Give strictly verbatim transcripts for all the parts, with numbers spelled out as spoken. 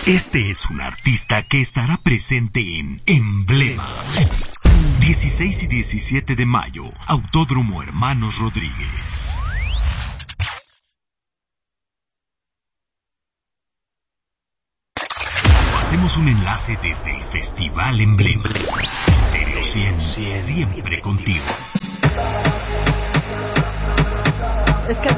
Este es un artista que estará presente en Emblema. dieciséis y diecisiete de mayo, Autódromo Hermanos Rodríguez. Hacemos un enlace desde el Festival Emblema. Stereo cien, siempre contigo. Es que...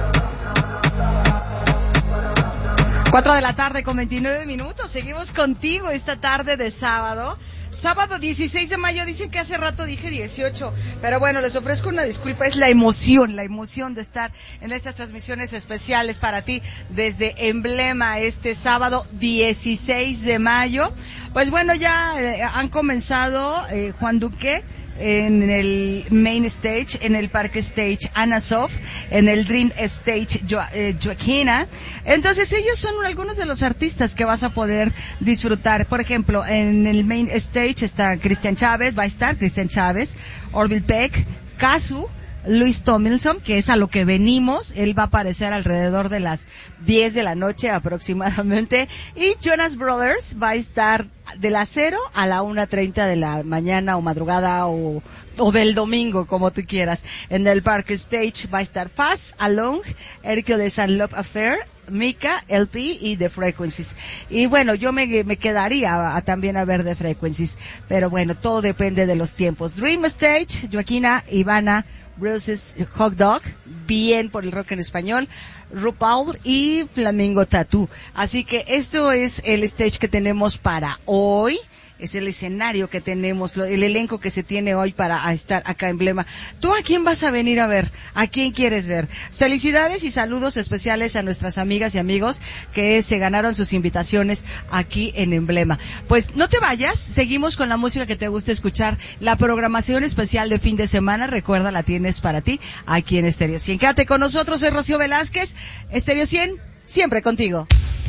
Cuatro de la tarde con veintinueve minutos. Seguimos contigo esta tarde de sábado. Sábado dieciséis de mayo, dicen que hace rato dije dieciocho, pero bueno, les ofrezco una disculpa, es la emoción, la emoción de estar en estas transmisiones especiales para ti desde Emblema este sábado dieciséis de mayo. Pues bueno, ya eh, han comenzado eh, Juan Duque en el Main Stage, en el Parque Stage Anna Sof, en el Dream Stage jo- eh, Joaquina. Entonces ellos son algunos de los artistas que vas a poder disfrutar. Por ejemplo, en el Main Stage está Cristian Chávez, va a estar Cristian Chávez, Orville Peck, Kazu, Luis Tomlinson, que es a lo que venimos. Él va a aparecer alrededor de las diez de la noche aproximadamente. Y Jonas Brothers va a estar de las cero a la una treinta de la mañana o madrugada o, o del domingo, como tú quieras. En el Park Stage va a estar Fast, Along, Hercules and Love Affair, Mika, L P y The Frequencies. Y bueno, yo me, me quedaría a, a también a ver The Frequencies. Pero bueno, todo depende de los tiempos. Dream Stage, Joaquina, Ivana, Bruce's Hot Dog, bien por el rock en español, RuPaul y Flamingo Tattoo. Así que esto es el stage que tenemos para hoy. Es el escenario que tenemos, el elenco que se tiene hoy para estar acá en Emblema. ¿Tú a quién vas a venir a ver? ¿A quién quieres ver? Felicidades y saludos especiales a nuestras amigas y amigos que se ganaron sus invitaciones aquí en Emblema. Pues no te vayas, seguimos con la música que te gusta escuchar. La programación especial de fin de semana, recuerda, la tienes para ti aquí en Stereo cien. Quédate con nosotros, soy Rocío Velázquez, Stereo cien, siempre contigo.